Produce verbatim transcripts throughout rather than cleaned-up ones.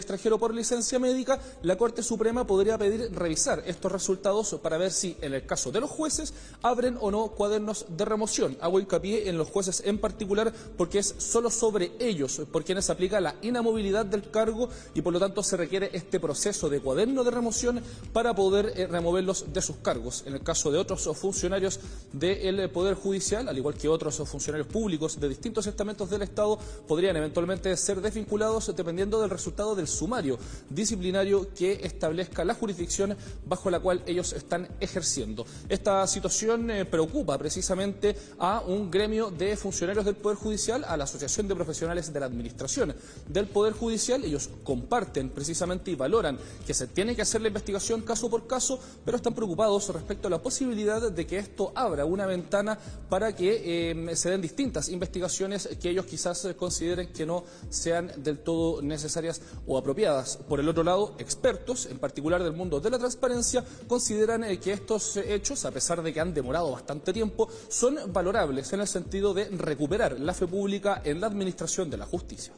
extranjero por licencia médica, la Corte Suprema podría pedir revisar estos resultados para ver si, en el caso de los jueces, abren o no cuadernos de remoción. Hago hincapié en los jueces en particular porque es solo sobre ellos por quienes se aplica la inamovilidad del cargo y por lo tanto se requiere este proceso de cuaderno de remoción para poder eh, removerlos de sus cargos. En el caso de otros funcionarios del Poder Judicial, al igual que otros funcionarios públicos de distintos estamentos del Estado, podrían eventualmente ser desvinculados dependiendo del resultado del sumario disciplinario que establezca la jurisdicción bajo la cual ellos están ejerciendo. Esta situación eh, preocupa precisamente a un gremio de funcionarios del Poder Judicial, a la Asociación de Profesionales de la Administración del Poder Judicial. Ellos comparten precisamente y valoran que se tiene que hacer la investigación caso por caso, pero están preocupados respecto a la posibilidad de que esto abra una ventana para que eh, se den distintas investigaciones que ellos quizás consideren que no sean del todo necesarias o apropiadas. Por el otro lado, expertos, en particular del mundo de la transparencia, consideran eh, que estos hechos, a pesar de que han demorado bastante tiempo, son valorables en el sentido de recuperar la fe pública en la administración de la justicia.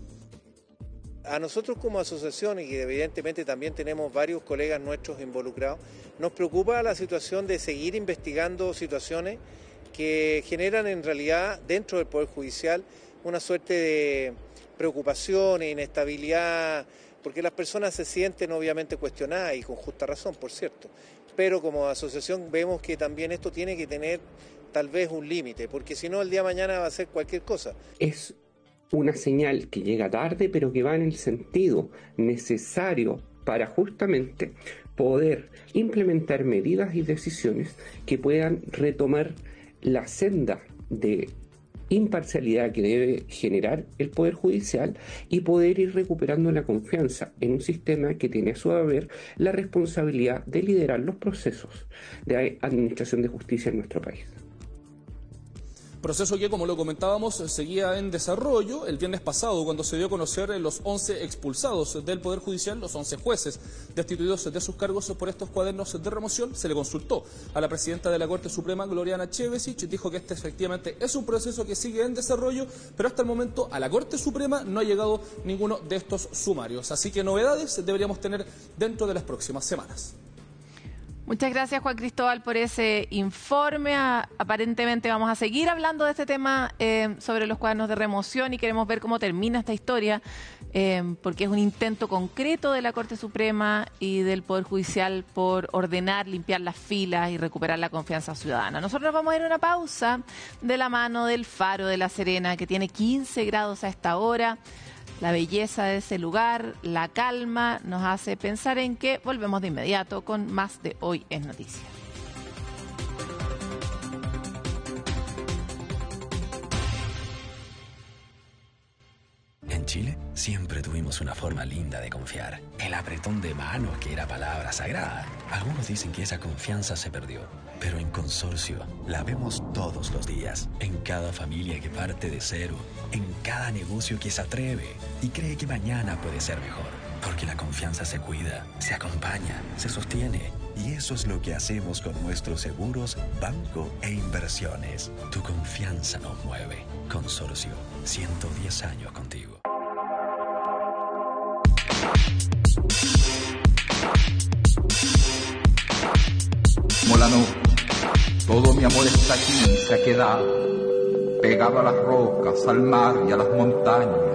A nosotros como asociación, y evidentemente también tenemos varios colegas nuestros involucrados, nos preocupa la situación de seguir investigando situaciones que generan en realidad dentro del Poder Judicial una suerte de preocupación e inestabilidad, porque las personas se sienten obviamente cuestionadas y con justa razón, por cierto. Pero como asociación vemos que también esto tiene que tener tal vez un límite, porque si no el día de mañana va a ser cualquier cosa. Es una señal que llega tarde, pero que va en el sentido necesario para justamente poder implementar medidas y decisiones que puedan retomar la senda de imparcialidad que debe generar el Poder Judicial y poder ir recuperando la confianza en un sistema que tiene a su haber la responsabilidad de liderar los procesos de administración de justicia en nuestro país. Proceso que, como lo comentábamos, seguía en desarrollo. El viernes pasado, cuando se dio a conocer los once expulsados del Poder Judicial, los once jueces destituidos de sus cargos por estos cuadernos de remoción, se le consultó a la presidenta de la Corte Suprema, Gloriana Chevesich. Dijo que este efectivamente es un proceso que sigue en desarrollo, pero hasta el momento a la Corte Suprema no ha llegado ninguno de estos sumarios. Así que novedades deberíamos tener dentro de las próximas semanas. Muchas gracias, Juan Cristóbal, por ese informe. A, aparentemente vamos a seguir hablando de este tema eh, sobre los cuadernos de remoción y queremos ver cómo termina esta historia, eh, porque es un intento concreto de la Corte Suprema y del Poder Judicial por ordenar, limpiar las filas y recuperar la confianza ciudadana. Nosotros vamos a ir a una pausa de la mano del Faro de La Serena, que tiene quince grados a esta hora. La belleza de ese lugar, la calma, nos hace pensar en que volvemos de inmediato con más de Hoy es Noticia. En Chile siempre tuvimos una forma linda de confiar. El apretón de manos, que era palabra sagrada. Algunos dicen que esa confianza se perdió. Pero en Consorcio la vemos todos los días. En cada familia que parte de cero. En cada negocio que se atreve y cree que mañana puede ser mejor. Porque la confianza se cuida, se acompaña, se sostiene. Y eso es lo que hacemos con nuestros seguros, banco e inversiones. Tu confianza nos mueve. Consorcio, ciento diez años contigo. Molano, todo mi amor está aquí, se ha quedado, pegado a las rocas, al mar y a las montañas.